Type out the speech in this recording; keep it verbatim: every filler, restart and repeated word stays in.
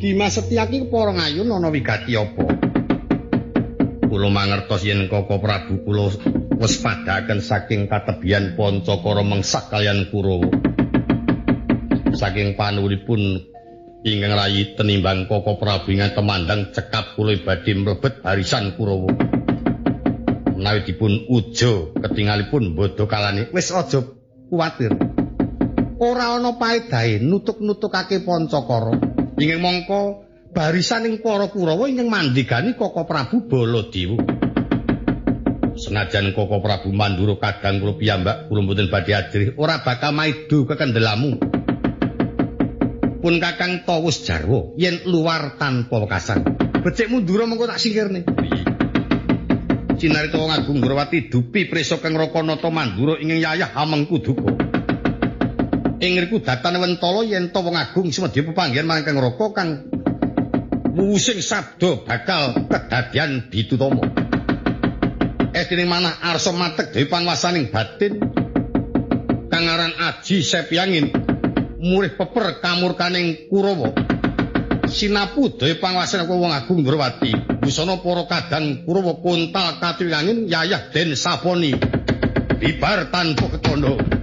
Dimas Setyaki para ngayun ana wigati apa? Kula mangertos yen Koko Prabu kula wis padhaken saking katebian Pancakara mengsah kaliyan Kurawa. Saking panuwunipun ingkang rayi tenimbang Koko Prabu ingkang temandang cekap kula badhe mlebet barisan Kurawa. Menawi dipun uja ketingalipun bodho kalane wis aja kuwatir. Ora ana paedahe nutuk-nutukake Pancakara. Ingkang mangka barisaning para Kurawa ingkang mandhegani Koko Prabu Baladewa. Senajan Koko Prabu Mandura kadang kula piyambak kula mboten badhe ajrih ora bakal maido kekendelamu. Pun Kakang Tawus Jarwa yen luar tanpa wekasan. Becik mundura mengko tak singkirne. Cinarita wong agung Grawati dupi prisa Kang Rakanata Mandura ingkang yayah amengku duka. Ing ngriku datane Wentala yen to wong agung semedya pepanggihan marang Kang Raka kang wuwusing sabda bakal kedadian ditutama. Edening manah arsa matek dewe panguwasaning batin kang aran Aji Sepyangin murih peper kamurkaning Kurawa. Sinapu dewe panguwasaning wong agung Grawati busana para kadang Kurawa kuntal katiwangin yayah Den Saponi bibar tanpa ketondo.